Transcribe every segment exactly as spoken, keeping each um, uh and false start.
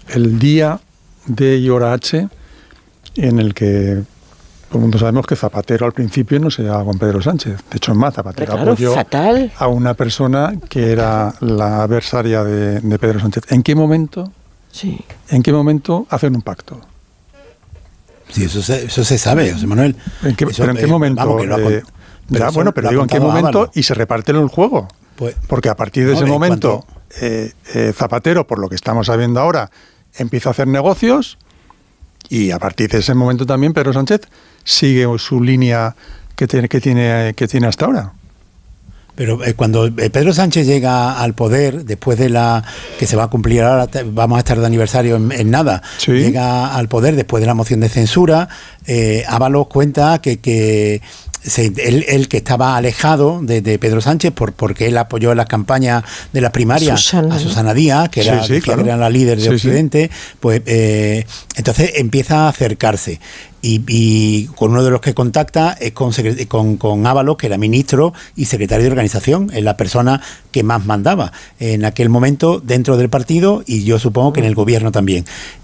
el día D y hora H en el que todo el mundo sabemos que Zapatero al principio no se llevaba con Pedro Sánchez. De hecho, es más, Zapatero claro, apoyó fatal. a una persona que era la adversaria de, de Pedro Sánchez. ¿En qué momento? Sí. ¿En qué momento hacen un pacto? Sí, eso se, eso se sabe, José Manuel. ¿En qué, eso, ¿Pero en qué eh, momento? Vamos, que lo ha, eh, pero ya, bueno, pero digo, ¿en qué momento? Ábalos. Y se reparten el juego. Pues, Porque a partir de no, ese en momento, cuanto... eh, eh, Zapatero, por lo que estamos sabiendo ahora, empieza a hacer negocios y a partir de ese momento también Pedro Sánchez sigue su línea que tiene, que tiene, que tiene hasta ahora. Pero eh, cuando Pedro Sánchez llega al poder, después de la que se va a cumplir ahora, te, vamos a estar de aniversario en, en nada, sí. Llega al poder después de la moción de censura, eh, Ábalos cuenta que, que se, él, él que estaba alejado de, de Pedro Sánchez por, porque él apoyó en las campañas de las primarias Susana. a Susana Díaz, que era, sí, sí, claro. que era la líder de sí, Occidente, sí. Pues eh, entonces empieza a acercarse. Y, y con uno de los que contacta es con, con, con Ábalos, que era ministro y secretario de organización, es la persona que más mandaba en aquel momento dentro del partido y yo supongo que en el gobierno también.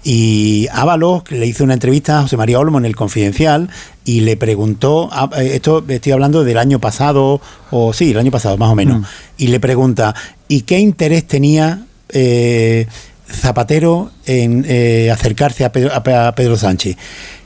Y Ábalos le hizo una entrevista a José María Olmo en El Confidencial y le preguntó, esto estoy hablando del año pasado, o sí, el año pasado más o menos, mm. y le pregunta, ¿y qué interés tenía eh, Zapatero en eh, acercarse a Pedro, a Pedro Sánchez?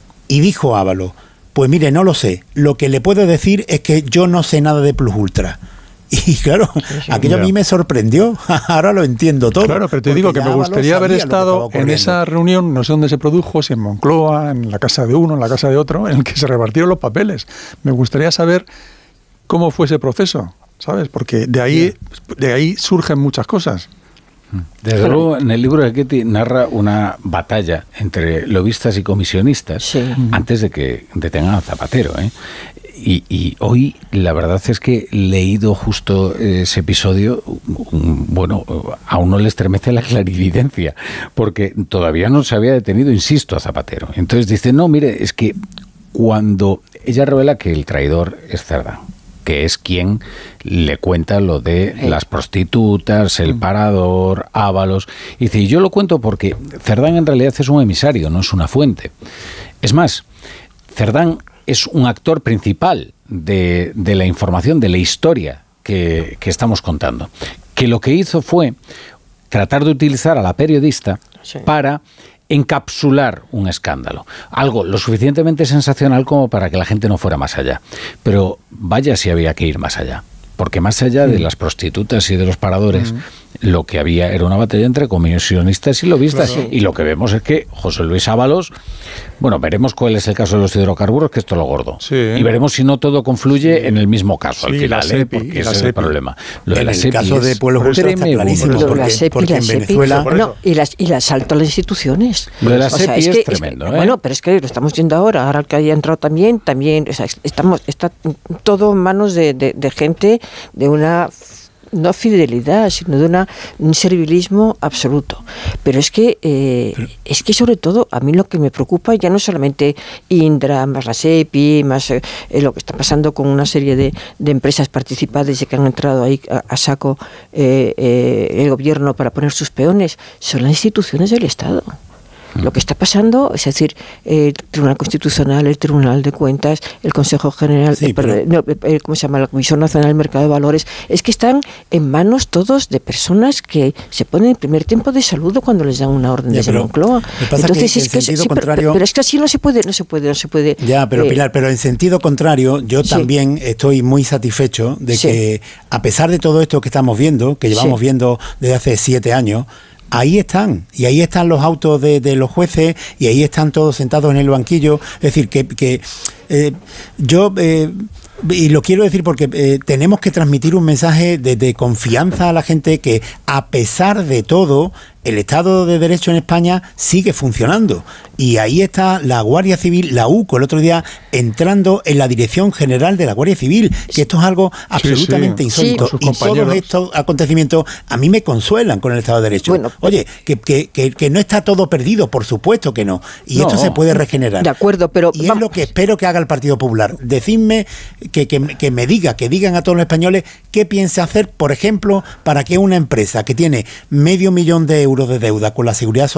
Y dijo Ábalos, pues mire, no lo sé, lo que le puedo decir es que yo no sé nada de Plus Ultra. Y claro, sí, sí, aquello yeah. a mí me sorprendió, ahora lo entiendo todo. Claro, pero te digo que me gustaría haber estado en esa reunión, no sé dónde se produjo, si en Moncloa, en la casa de uno, en la casa de otro, en el que se repartieron los papeles. Me gustaría saber cómo fue ese proceso, ¿sabes? Porque de ahí, yeah. de ahí surgen muchas cosas. Desde luego, en el libro de Ketty narra una batalla entre lobistas y comisionistas sí. antes de que detengan a Zapatero, ¿eh? Y, y hoy la verdad es que leído justo ese episodio, bueno, a uno le estremece la clarividencia, porque todavía no se había detenido, insisto, a Zapatero. Entonces dice, no, mire, es que cuando ella revela que el traidor es Cerdán, que es quien le cuenta lo de las prostitutas, el parador, Ábalos. Y dice, y yo lo cuento porque Cerdán en realidad es un emisario, no es una fuente. Es más, Cerdán es un actor principal de, de la información, de la historia que, que estamos contando. Que lo que hizo fue tratar de utilizar a la periodista sí. para encapsular un escándalo. Algo lo suficientemente sensacional como para que la gente no fuera más allá. Pero vaya si había que ir más allá. Porque más allá de las prostitutas y de los paradores, uh-huh. lo que había era una batalla entre comisionistas y lobistas. Claro. Y lo que vemos es que José Luis Ábalos, bueno, veremos cuál es el caso de los hidrocarburos, que esto es lo gordo. Sí. Y veremos si no todo confluye sí. en el mismo caso sí, al final, ¿eh? Porque ese es el problema. Lo de en la el SEPI caso de Pueblo Justo está clarísimo. Lo de la porque, SEPI, porque la en SEPI, Venezuela... No, y, las, y el asalto a las instituciones. Lo de la SEPI o sea, es, es, que, es tremendo, es, ¿eh? Bueno, pero es que lo estamos viendo ahora. Ahora que haya entrado también, también o sea, estamos, está todo en manos de, de, de gente de una... no fidelidad, sino de una, un servilismo absoluto. Pero es que eh, Pero, es que sobre todo a mí lo que me preocupa ya no es solamente Indra, más la SEPI, más eh, lo que está pasando con una serie de, de empresas participadas y que han entrado ahí a, a saco eh, eh, el gobierno para poner sus peones, son las instituciones del Estado. Lo que está pasando, es decir, el Tribunal Constitucional, el Tribunal de Cuentas, el Consejo General, sí, pero... eh, no, eh, ¿cómo se llama? La Comisión Nacional del Mercado de Valores, es que están en manos todos de personas que se ponen en primer tiempo de saludo cuando les dan una orden desde Moncloa. Entonces que, es que, sí, contrario... pero, pero es que así no se puede, no se puede, no se puede. Ya, pero eh... Pilar, pero en sentido contrario, yo sí. también estoy muy satisfecho de sí. que a pesar de todo esto que estamos viendo, que llevamos sí. viendo desde hace siete años. Ahí están, y ahí están los autos de, de los jueces, y ahí están todos sentados en el banquillo. Es decir, que, que eh, yo, eh, y lo quiero decir porque eh, tenemos que transmitir un mensaje de, de confianza a la gente que, a pesar de todo, el Estado de Derecho en España sigue funcionando. Y ahí está la Guardia Civil, la U C O, el otro día, entrando en la Dirección General de la Guardia Civil, que esto es algo absolutamente sí, sí. insólito. Sí, y todos estos acontecimientos a mí me consuelan con el Estado de Derecho. Bueno, Oye, que, que, que, que no está todo perdido, por supuesto que no. Y no, esto se puede regenerar. De acuerdo, pero... Y vamos. es lo que espero que haga el Partido Popular. Decidme, que, que, que me diga, que digan a todos los españoles qué piensa hacer, por ejemplo, para que una empresa que tiene medio millón de euros de deuda con la Seguridad Social